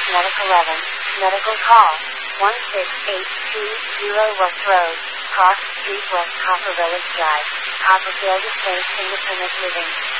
Medical 11, medical call, 16820 West Road, Cross Street West Copper Village Drive, Copperfield Estates Independent Living.